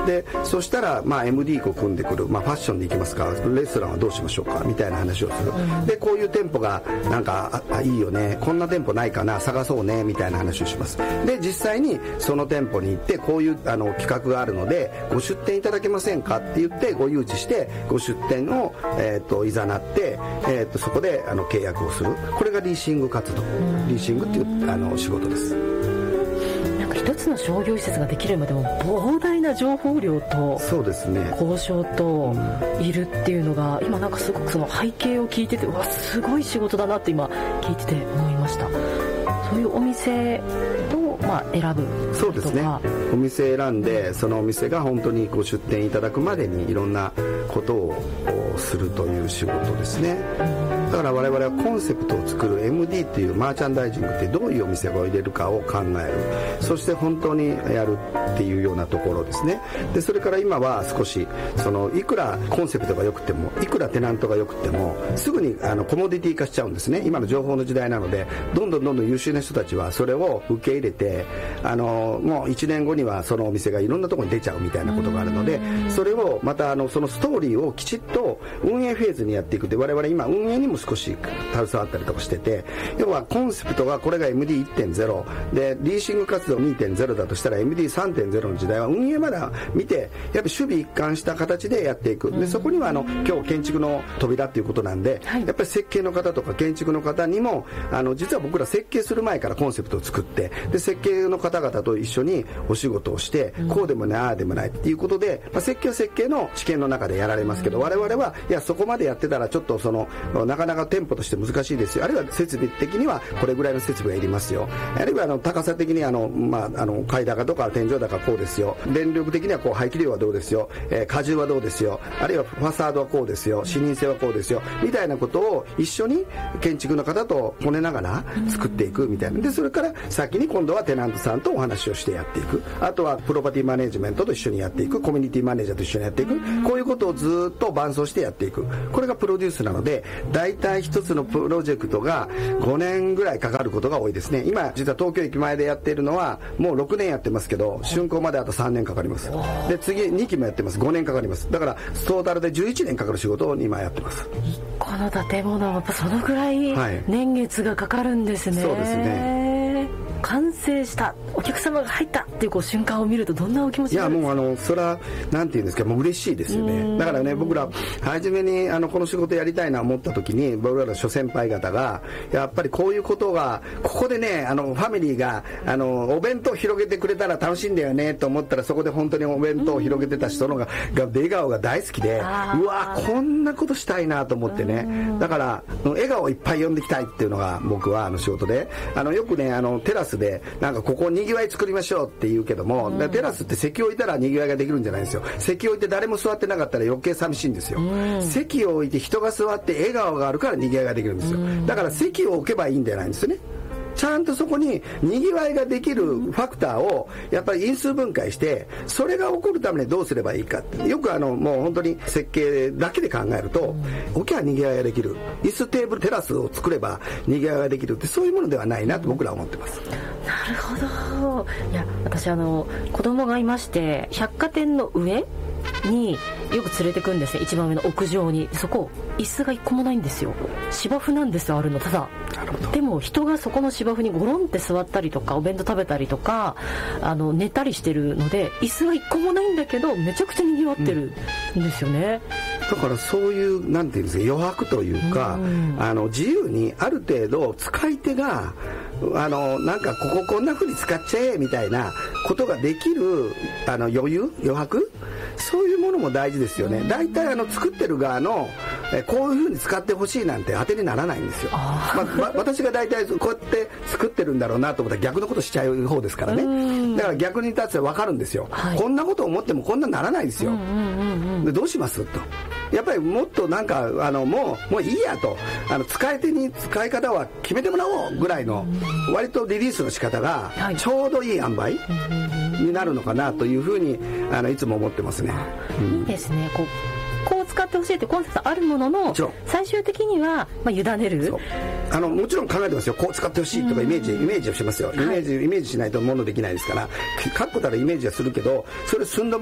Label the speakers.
Speaker 1: でそしたら、MD を組んでくる、ファッションでいきますか、レストランはどうしましょうかみたいな話をする、でこういう店舗がなんかいいよね、こんな店舗ないかな、探そうねみたいな話をします。で実際にその店舗に行って、こういう企画があるのでご出店いただけませんかって言ってご誘致してご出店を、いざなって、そこで契約をする、これがリーシング活動、リーシングっていう仕事です。
Speaker 2: なんか一つの商業施設ができるまでも膨大な情報量と
Speaker 1: そうですね、
Speaker 2: 交渉といるっていうのが、今なんかすごくその背景を聞いてて、うわすごい仕事だなって今聞いてて思いました。そういうお店を選ぶ。
Speaker 1: そうですね、お店選んで、そのお店が本当にご出店いただくまでにいろんなことをするという仕事ですね。だから我々はコンセプトを作る MD っていうマーチャンダイジングってどういうお店を入れるかを考える、そして本当にやるっていうようなところですね。でそれから今は少しいくらコンセプトが良くても、いくらテナントが良くてもすぐにコモディティ化しちゃうんですね。今の情報の時代なので、どんどん優秀な人たちはそれを受け入れて、もう1年後にはそのお店がいろんなところに出ちゃうみたいなことがあるので、それをまたそのストーリーをきちっと運営フェーズにやっていく。で我々今運営にも少し携わったりとかしてて、要はコンセプトがこれが MD1.0 でリーシング活動 2.0 だとしたら MD3.0 の時代は運営まで見て、やっぱり守備一貫した形でやっていく。でそこには今日建築の扉っていうことなんで、やっぱり設計の方とか建築の方にも実は僕ら設計する前からコンセプトを作って、で設計の方々と一緒にお仕事をして、こうでもないああでもないっていうことで、設計は設計の知見の中でやられますけど、我々はいやそこまでやってたらちょっとなかなか店舗として難しいですよ、あるいは設備的にはこれぐらいの設備がいりますよ、あるいは高さ的に階高とか天井高こうですよ、電力的にはこう排気量はどうですよ、荷重はどうですよ、あるいはファサードはこうですよ、視認性はこうですよみたいなことを一緒に建築の方とこねながら作っていくみたいな。でそれから先に今度はテナントさんとお話をしてやっていく、あとはプロパティマネジメントと一緒にやっていく、コミュニティマネージャーと一緒にやっていく、こういうことをずっと伴走してやっていく、これがプロデュースなので、大体一つのプロジェクトが5年ぐらいかかることが多いですね。今実は東京駅前でやっているのはもう6年やってますけど、竣工まであと3年かかります。で次2期もやってます、5年かかります。だからトータルで11年かかる仕事を今やってます。
Speaker 2: この建物はやっぱそのぐらい年月がかかるんですね。
Speaker 1: そうですね。
Speaker 2: 完成したお客様が入ったっていう瞬間を見るとどんなお気持ちなんですか？
Speaker 1: いやもうそれはなんていうんですか、もう嬉しいですよね。だからね、僕ら初めにこの仕事やりたいな思った時に、僕らの諸先輩方がやっぱりこういうことがここでね、ファミリーがお弁当を広げてくれたら楽しいんだよねと思ったら、そこで本当にお弁当を広げてた人のが笑顔が大好きで、うわこんなことしたいなと思ってね。だから笑顔をいっぱい呼んでいきたいっていうのが僕は仕事で、よくねテラスでなんかここにぎわい作りましょうって言うけども、テラスって席を置いたらにぎわいができるんじゃないんですよ。席を置いて誰も座ってなかったら余計寂しいんですよ。席を置いて人が座って笑顔があるからにぎわいができるんですよ。だから席を置けばいいんじゃないんですよね。ちゃんとそこににぎわいができるファクターをやっぱり因数分解して、それが起こるためにどうすればいいかって、よくもう本当に設計だけで考えると置けばにぎわいができる、椅子テーブルテラスを作ればにぎわいができるって、そういうものではないなと僕らは思ってます。
Speaker 2: なるほど。いや私子供がいまして、百貨店の上によく連れてくんですね、一番上の屋上に。そこ椅子が一個もないんですよ。芝生なんですよ、あるの。ただでも人がそこの芝生にゴロンって座ったりとか、お弁当食べたりとか寝たりしてるので、椅子は一個もないんだけどめちゃくちゃにぎわってるんですよね。
Speaker 1: だからそういうなんていうんですか、余白というか、自由にある程度使い手がなんかこここんな風に使っちゃえみたいなことができる余白、そういうものも大事ですよね。大体作ってる側のこういう風に使ってほしいなんて当てにならないんですよ。私が大体こうやって作ってるんだろうなと思ったら逆のことしちゃう方ですからね。だから逆に立つと分かるんですよ、こんなこと思ってもこんなならないですよ。でどうしますと、やっぱりもっとなんかもういいやと、使い手に使い方は決めてもらおうぐらいの割とリリースの仕方がちょうどいい塩梅になるのかなというふうにいつも思ってますね。
Speaker 2: いいですね。こう使ってほしいってコンセプトあるものの、最終的には委ねる。
Speaker 1: もちろん考えてますよ。こう使ってほしいとかイメージをしますよ。イメージしないとものできないですから、確固たるイメージはするけど、それ寸止め